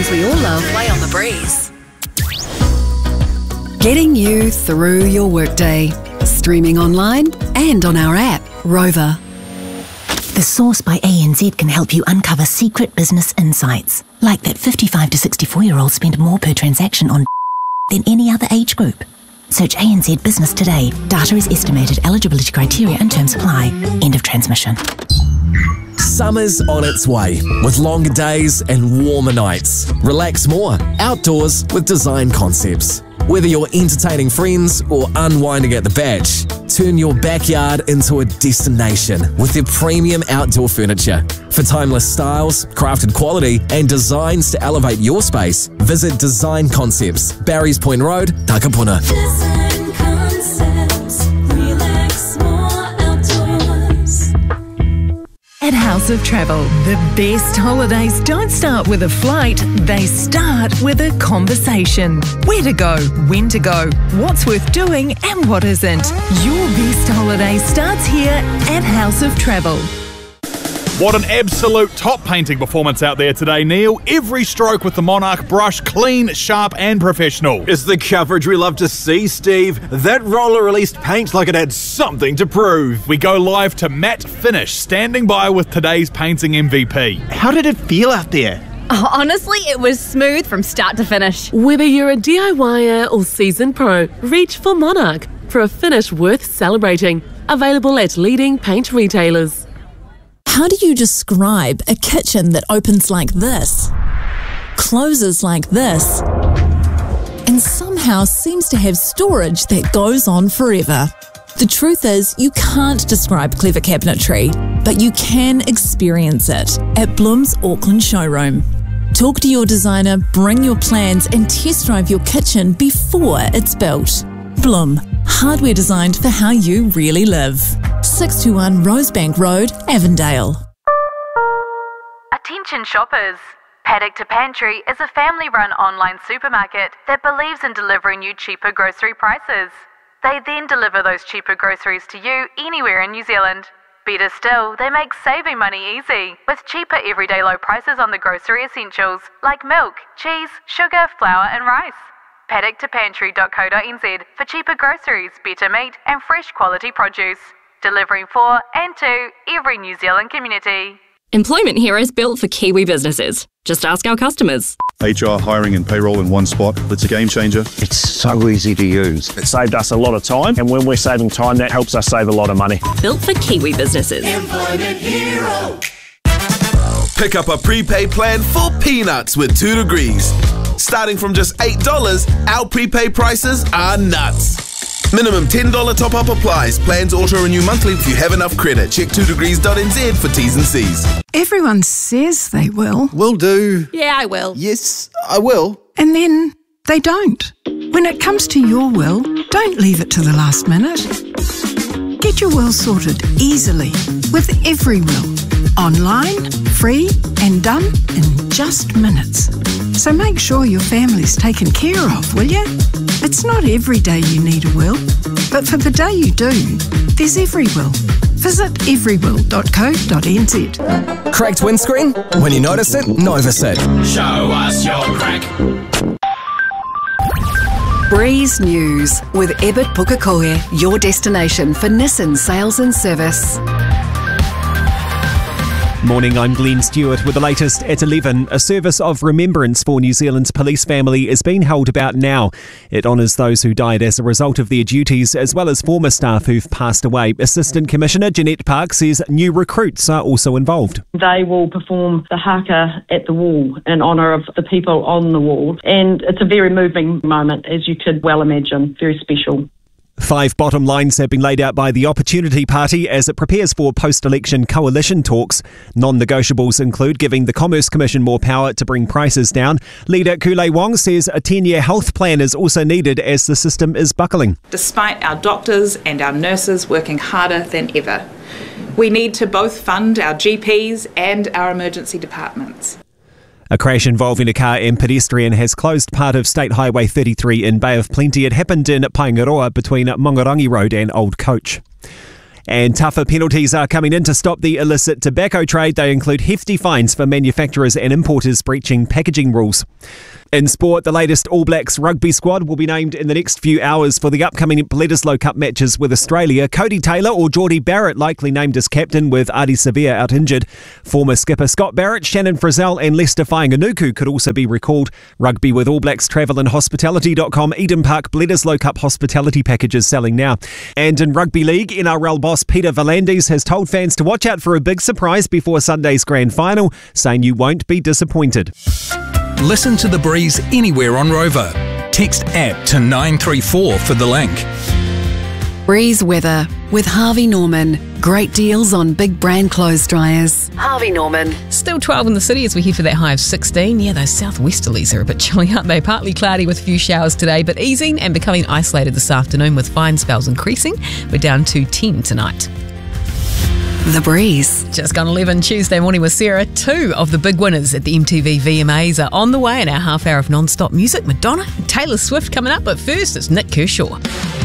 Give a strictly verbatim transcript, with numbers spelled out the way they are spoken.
songs we all love. Play on the Breeze. Getting you through your workday. Streaming online and on our app, Rover. The Source by A N Z can help you uncover secret business insights, like that fifty-five to sixty-four-year-olds spend more per transaction on than any other age group. Search A N Z Business today. Data is estimated. Eligibility criteria and terms apply. End of transmission. Summer's on its way, with longer days and warmer nights. Relax more outdoors with Design Concepts. Whether you're entertaining friends or unwinding at the beach, turn your backyard into a destination with their premium outdoor furniture. For timeless styles, crafted quality, and designs to elevate your space, visit Design Concepts, Barry's Point Road, Takapuna. Design Concepts, relax more outdoors. At House of Travel, the best holidays don't start with a flight, they start with a conversation. Where to go, when to go, what's worth doing and what isn't. Your best holiday starts here at House of Travel. What an absolute top painting performance out there today, Neil. Every stroke with the Monarch brush, clean, sharp and professional. It's the coverage we love to see, Steve. That roller released paint like it had something to prove. We go live to Matt Finish, standing by with today's painting M V P. How did it feel out there? Oh, honestly, it was smooth from start to finish. Whether you're a DIYer or seasoned pro, reach for Monarch for a finish worth celebrating. Available at leading paint retailers. How do you describe a kitchen that opens like this, closes like this, and somehow seems to have storage that goes on forever? The truth is, you can't describe clever cabinetry, but you can experience it at Bloom's Auckland showroom. Talk to your designer, bring your plans, and test drive your kitchen before it's built. Bloom, hardware designed for how you really live. six two one Rosebank Road, Avondale. Attention shoppers! Paddock to Pantry is a family-run online supermarket that believes in delivering you cheaper grocery prices. They then deliver those cheaper groceries to you anywhere in New Zealand. Better still, they make saving money easy, with cheaper everyday low prices on the grocery essentials like milk, cheese, sugar, flour and rice. paddock to pantry dot co dot n z for cheaper groceries, better meat and fresh quality produce. Delivering for and to every New Zealand community. Employment here is built for Kiwi businesses. Just ask our customers. H R, hiring and payroll in one spot. It's a game changer. It's so easy to use. It saved us a lot of time, and when we're saving time, that helps us save a lot of money. Built for Kiwi businesses. Employment Hero. Pick up a prepaid plan for peanuts with two degrees. Starting from just eight dollars, our prepaid prices are nuts. Minimum ten dollars top-up applies. Plans auto-renew monthly if you have enough credit. Check two degrees dot n z for T's and C's. Everyone says they will. Will do. Yeah, I will. Yes, I will. And then they don't. When it comes to your will, don't leave it to the last minute. Get your will sorted easily with Everywill. Online, free and done in just minutes. So make sure your family's taken care of, will you? It's not every day you need a will, but for the day you do, there's Everywill. Visit everywill dot co dot n z. Cracked windscreen? When you notice it, notice it. Show us your crack. Breeze News with Ebert Pukekohe, your destination for Nissan sales and service. Morning, I'm Glenn Stewart with the latest at eleven. A service of remembrance for New Zealand's police family is being held about now. It honours those who died as a result of their duties, as well as former staff who've passed away. Assistant Commissioner Jeanette Park says new recruits are also involved. They will perform the haka at the wall in honour of the people on the wall. And it's a very moving moment, as you could well imagine, very special. Five bottom lines have been laid out by the Opportunity Party as it prepares for post-election coalition talks. Non-negotiables include giving the Commerce Commission more power to bring prices down. Leader Kulei Wong says a ten-year health plan is also needed as the system is buckling. Despite our doctors and our nurses working harder than ever, we need to both fund our G Ps and our emergency departments. A crash involving a car and pedestrian has closed part of State Highway thirty-three in Bay of Plenty. It happened in Paengaroa between Mongarangi Road and Old Coach. And tougher penalties are coming in to stop the illicit tobacco trade. They include hefty fines for manufacturers and importers breaching packaging rules. In sport, the latest All Blacks rugby squad will be named in the next few hours for the upcoming Bledisloe Cup matches with Australia. Cody Taylor or Geordie Barrett likely named as captain with Ardie Savea out injured. Former skipper Scott Barrett, Shannon Frizzell and Lester Fainganuku could also be recalled. Rugby with All Blacks travel and hospitality dot com. Eden Park Bledisloe Cup hospitality packages selling now. And in Rugby League, N R L boss Peter V'landys has told fans to watch out for a big surprise before Sunday's grand final, saying you won't be disappointed. Listen to The Breeze anywhere on Rover. Text app to nine three four for the link. Breeze weather with Harvey Norman. Great deals on big brand clothes dryers. Harvey Norman. Still twelve in the city as we head for that high of sixteen. Yeah, those southwesterlies are a bit chilly, aren't they? Partly cloudy with a few showers today, but easing and becoming isolated this afternoon with fine spells increasing. We're down to ten tonight. The Breeze. Just gone eleven Tuesday morning with Sarah. Two of the big winners at the M T V V M As are on the way in our half hour of non-stop music. Madonna and Taylor Swift coming up, but first it's Nick Kershaw.